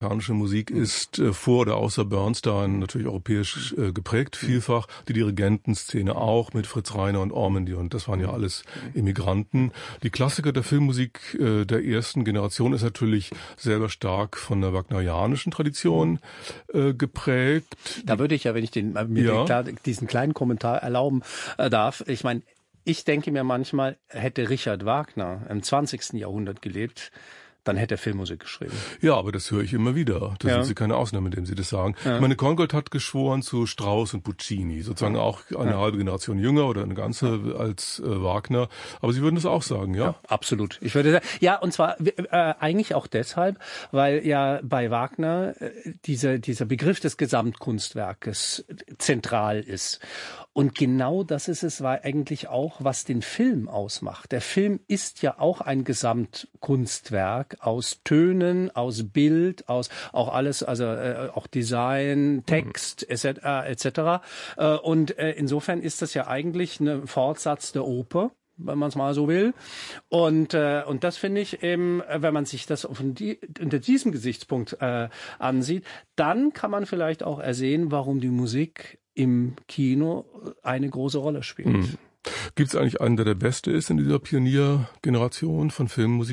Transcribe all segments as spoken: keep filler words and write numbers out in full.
Amerikanische Musik ist äh, vor oder außer Bernstein natürlich europäisch äh, geprägt, vielfach. Die Dirigentenszene auch mit Fritz Reiner und Ormandy, und das waren ja alles Immigranten. Die Klassiker der Filmmusik äh, der ersten Generation ist natürlich selber stark von der wagnerianischen Tradition äh, geprägt. Da würde ich ja, wenn ich den, mir ja. den, klar, diesen kleinen Kommentar erlauben äh, darf, ich meine, ich denke mir manchmal, hätte Richard Wagner im zwanzigsten Jahrhundert gelebt, dann hätte er Filmmusik geschrieben. Ja, aber das höre ich immer wieder. Da ja. sind Sie keine Ausnahme, indem Sie das sagen. Ja. Ich meine, Korngold hat geschworen zu Strauss und Puccini, sozusagen auch eine ja. halbe Generation jünger oder eine ganze ja. als äh, Wagner. Aber Sie würden das auch sagen, ja? Ja, absolut. Ich würde sagen, ja, und zwar äh, eigentlich auch deshalb, weil ja bei Wagner äh, dieser dieser Begriff des Gesamtkunstwerkes zentral ist. Und genau das ist es, war eigentlich auch, was den Film ausmacht. Der Film ist ja auch ein Gesamtkunstwerk aus Tönen, aus Bild, aus auch alles, also äh, auch Design, Text et cetera et cetera. Äh, und äh, insofern ist das ja eigentlich ein Fortsatz der Oper, wenn man es mal so will. Und äh, und das finde ich eben, wenn man sich das von die, unter diesem Gesichtspunkt äh, ansieht, dann kann man vielleicht auch ersehen, warum die Musik im Kino eine große Rolle spielt. Mhm. Gibt es eigentlich einen, der der Beste ist in dieser Pioniergeneration von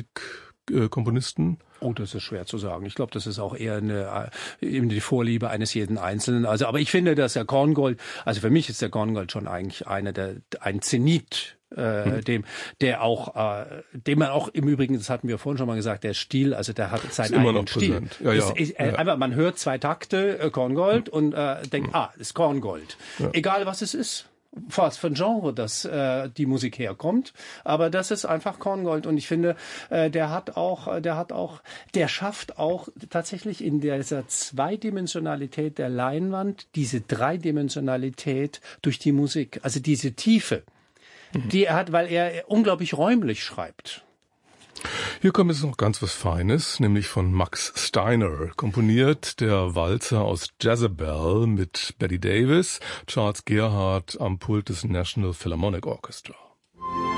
Filmmusikkomponisten? Oh, das ist schwer zu sagen. Ich glaube, das ist auch eher eine, eben die Vorliebe eines jeden Einzelnen. Also, aber ich finde, dass der Korngold, also für mich ist der Korngold schon eigentlich einer der, ein Zenit, äh, hm. dem, der auch, äh, dem man auch im Übrigen, das hatten wir vorhin schon mal gesagt, der Stil, also der hat seinen eigenen immer noch Stil. Ja, ja, ist, ist, äh, ja. Einfach, man hört zwei Takte äh, Korngold hm. und äh, denkt, hm. ah, ist Korngold. Ja. Egal was es ist. Was für ein Genre das äh, die Musik herkommt, aber das ist einfach Korngold, und ich finde, äh, der hat auch, der hat auch, der schafft auch tatsächlich in dieser Zweidimensionalität der Leinwand diese Dreidimensionalität durch die Musik, also diese Tiefe, mhm. die er hat, weil er unglaublich räumlich schreibt. Hier kommt jetzt noch ganz was Feines, nämlich von Max Steiner, komponiert der Walzer aus Jezebel mit Betty Davis, Charles Gerhardt am Pult des National Philharmonic Orchestra.